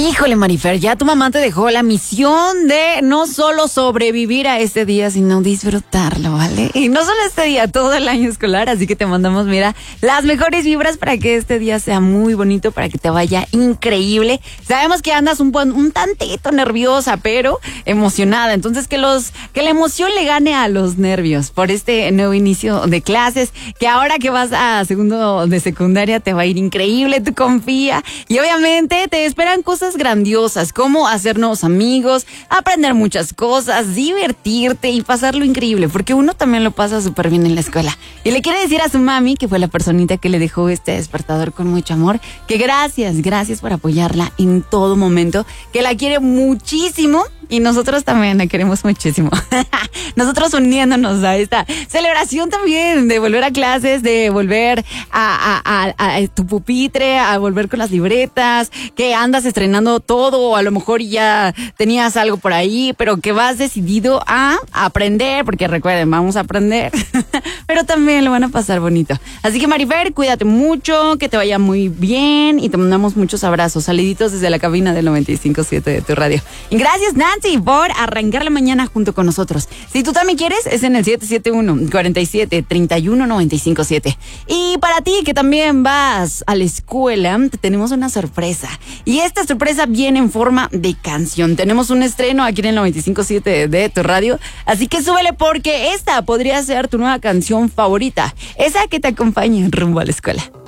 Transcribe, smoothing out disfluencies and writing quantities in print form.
Híjole, Marifer, ya tu mamá te dejó la misión de no solo sobrevivir a este día, sino disfrutarlo, ¿vale? Y no solo este día, todo el año escolar, así que te mandamos, mira, las mejores vibras para que este día sea muy bonito, para que te vaya increíble. Sabemos que andas un tantito nerviosa, pero emocionada, entonces que la emoción le gane a los nervios por este nuevo inicio de clases, que ahora que vas a segundo de secundaria te va a ir increíble, tú confía, y obviamente te esperan cosas grandiosas, como hacer nuevos amigos, aprender muchas cosas, divertirte y pasarlo increíble, porque uno también lo pasa súper bien en la escuela. Y le quiere decir a su mami, que fue la personita que le dejó este despertador con mucho amor, que gracias por apoyarla en todo momento, que la quiere muchísimo y nosotros también la queremos muchísimo. Nosotros uniéndonos a esta celebración también de volver a clases, de volver a tu pupitre, a volver con las libretas, que andas estrenando todo, o a lo mejor ya tenías algo por ahí, pero que vas decidido a aprender, porque recuerden, vamos a aprender, pero también lo van a pasar bonito. Así que Marifer, cuídate mucho, que te vaya muy bien y te mandamos muchos abrazos, saluditos desde la cabina del 95.7 de tu radio. Y gracias, Nancy, por arrancar la mañana junto con nosotros. Si tú también quieres, es en el 771-47-31-957. Y para ti que también vas a la escuela, te tenemos una sorpresa. Y esta sorpresa viene en forma de canción. Tenemos un estreno aquí en el 95.7 de tu radio, así que súbele porque esta podría ser tu nueva canción favorita, esa que te acompañe rumbo a la escuela.